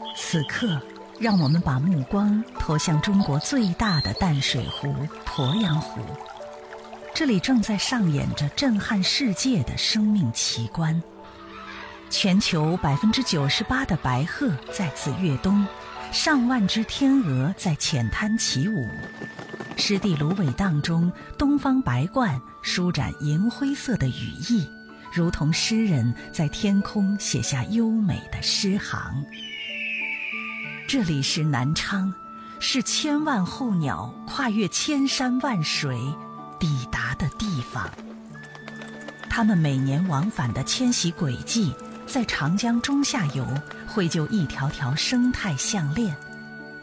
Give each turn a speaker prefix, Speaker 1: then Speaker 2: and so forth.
Speaker 1: 此刻，让我们把目光投向中国最大的淡水湖鄱阳湖。这里正在上演着震撼世界的生命奇观。全球98%的白鹤在此跃冬，上万只天鹅在浅滩起舞。湿地芦苇荡中，东方白鹳舒展银灰色的羽翼，如同诗人在天空写下优美的诗行。这里是南昌，是千万候鸟跨越千山万水抵达的地方。它们每年往返的迁徙轨迹，在长江中下游绘就一条条生态项链。